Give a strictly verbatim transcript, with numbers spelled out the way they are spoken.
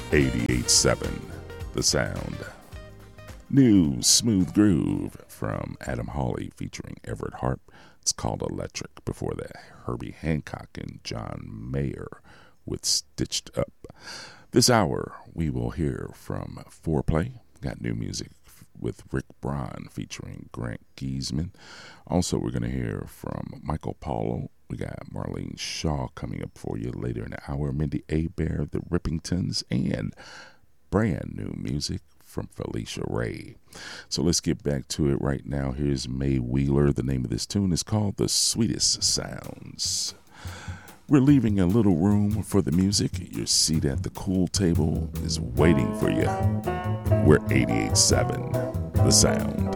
eighty-eight seven, The Sound. New Smooth Groove from Adam Hawley featuring Everett Harp. It's called Electric. Before that, Herbie Hancock and John Mayer with Stitched Up. This hour, we will hear from Foreplay. Got new music with Rick Braun featuring Grant Giesman. Also, we're going to hear from Michael Paulo. We got Marlene Shaw coming up for you later in the hour. Mindy Abair, the Rippingtons, and brand new music from Felicia Ray. So let's get back to it right now. Here's May Wheeler. The name of this tune is called The Sweetest Sounds. We're leaving a little room for the music. Your seat at the cool table is waiting for you. We're eighty-eight seven, The Sound.